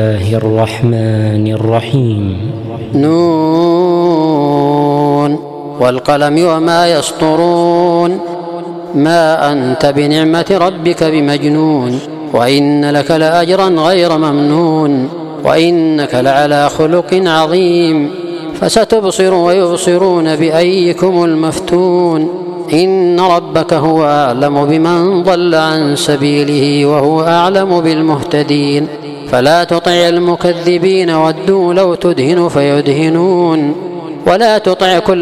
الله الرحمن الرحيم. نون والقلم وما يسطرون ما أنت بنعمة ربك بمجنون وإن لك لأجرا غير ممنون وإنك لعلى خلق عظيم فستبصر ويبصرون بأيكم المفتون إن ربك هو أعلم بمن ضل عن سبيله وهو أعلم بالمهتدين فلا تطع المكذبين ودوا لو تدهن فيدهنون ولا تطع كل